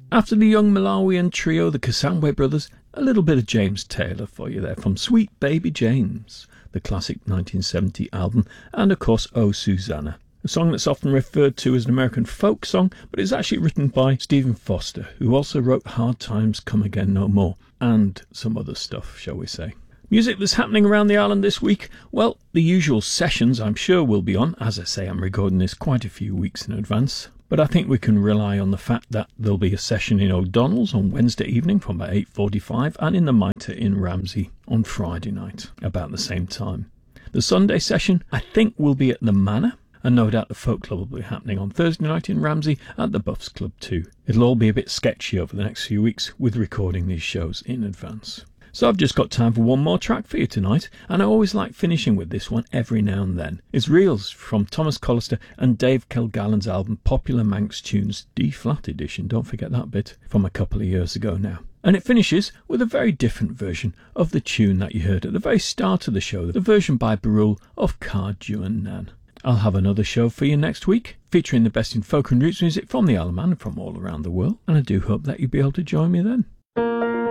After the young Malawian trio, the Kasambwe Brothers, a little bit of James Taylor for you there from Sweet Baby James, the classic 1970 album, and of course Oh Susanna, a song that's often referred to as an American folk song, but is actually written by Stephen Foster, who also wrote Hard Times Come Again No More, and some other stuff, shall we say. Music that's happening around the island this week? Well, the usual sessions I'm sure will be on. As I say, I'm recording this quite a few weeks in advance. But I think we can rely on the fact that there'll be a session in O'Donnell's on Wednesday evening from about 8:45 and in the Mitre in Ramsey on Friday night about the same time. The Sunday session, I think, will be at the Manor, and no doubt the Folk Club will be happening on Thursday night in Ramsey at the Buffs Club too. It'll all be a bit sketchy over the next few weeks with recording these shows in advance. So I've just got time for one more track for you tonight, and I always like finishing with this one every now and then. It's Reels from Thomas Collister and Dave Kilgallen's album Popular Manx Tunes D-flat edition, don't forget that bit, from a couple of years ago now. And it finishes with a very different version of the tune that you heard at the very start of the show, the version by Barul of Card Duan Nan. I'll have another show for you next week, featuring the best in folk and roots music from the Isle of Man and from all around the world, and I do hope that you'll be able to join me then.